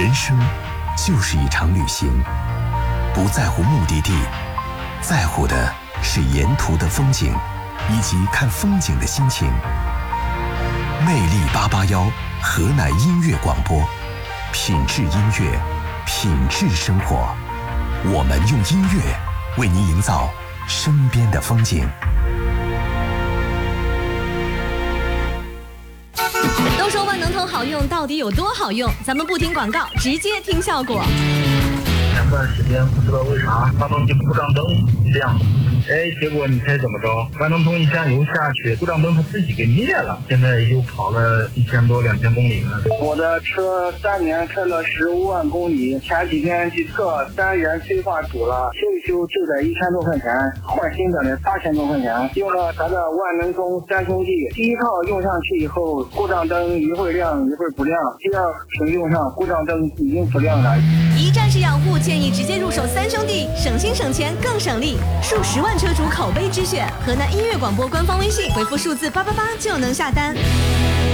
人生就是一场旅行，不在乎目的地，在乎的是沿途的风景，以及看风景的心情。魅力881河南音乐广播，品质音乐，品质生活。我们用音乐为您营造身边的风景。 都说万能通好用，到底有多好用？咱们不听广告，直接听效果。 前段时间不知道为啥发动机故障灯亮，结果你猜怎么着？万能通一加油下去，故障灯它自己给灭了。现在又跑了1000多2000公里了。 我的车3年开了15万公里，前几天去测3元催化堵了，修一修就得1000多块钱，换新的8000多块钱。用了咱的万能通3兄弟，第一套用上去以后，故障灯一会儿亮一会儿不亮，第二瓶用上故障灯已经不亮了。 一站式养护，建议直接入手3兄弟，省心省钱更省力，数10万车主口碑之选。河南音乐广播官方微信回复数字888就能下单。